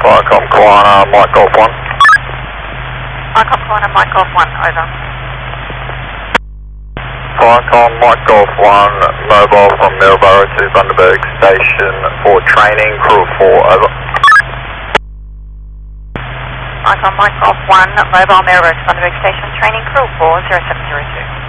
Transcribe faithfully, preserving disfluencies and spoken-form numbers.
Viacom Kiwana, Mike Golf one. Viacom Kiwana, Mike Golf one, over. Viacom Mike Golf one, mobile from Middleborough to Bundaberg Station for training, crew four, over. Viacom Mike Golf one, mobile Middleborough to Bundaberg Station, training, crew four, zero seven zero two.